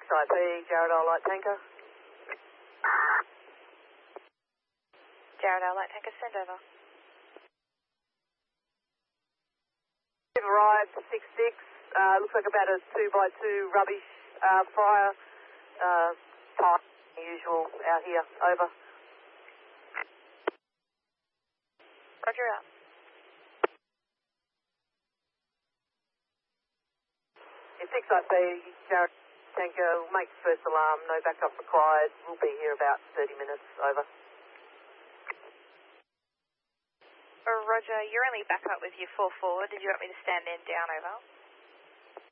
6IP, Jared Isle Light Tanker. Jared Isle Light Tanker, send over. Arrived 66, looks like about a 2x2 rubbish fire. Type usual out here, over. Roger out. Yeah, 6IP, Jared Tanker, make first alarm, no backup required. We'll be here about 30 minutes, over. Roger, you're only back up with your 4 forward. Did you want me to stand in, down, over?